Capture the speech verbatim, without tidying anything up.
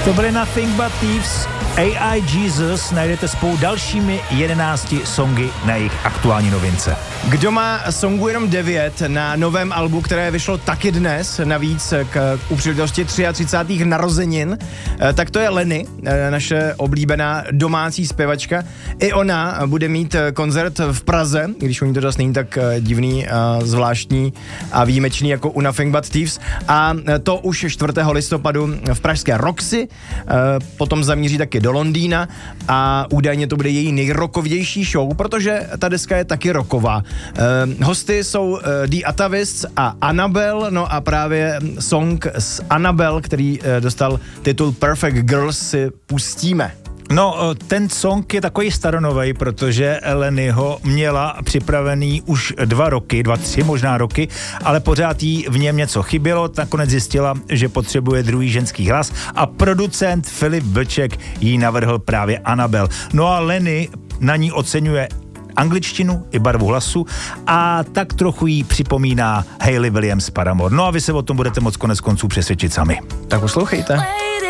To byly Nothing But Thieves, A I Jesus, najdete spolu dalšími jedenácti songy na jejich aktuální novince. Kdo má songu jenom devět na novém albu, které vyšlo taky dnes, navíc k, u příležitosti třicátých třetích narozenin, tak to je Lenny, naše oblíbená domácí zpěvačka. I ona bude mít koncert v Praze, když u ní to zase není tak divný, zvláštní a výjimečný jako u Nothing But Thieves. A to už čtvrtého listopadu v pražské Roxy, potom zamíří taky do Londýna a údajně to bude její nejrokovější show, protože ta deska je taky roková. Uh, hosty jsou uh, The Atavists a Annabelle, no a právě song z Annabelle, který uh, dostal titul Perfect Girls, si pustíme. No, ten song je takový staronovej, protože Lenny ho měla připravený už dva roky, dva, tři možná roky, ale pořád jí v něm něco chybělo, nakonec zjistila, že potřebuje druhý ženský hlas a producent Filip Vlček jí navrhl právě Annabelle. No a Lenny na ní oceňuje angličtinu i barvu hlasu a tak trochu jí připomíná Hayley Williams Paramore. No a vy se o tom budete moc konec konců přesvědčit sami. Tak poslouchejte.